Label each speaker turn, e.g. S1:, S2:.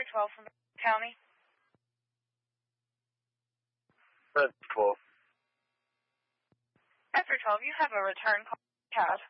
S1: 12 from County.
S2: That's 12.
S1: After 12, you have a return call, CAD.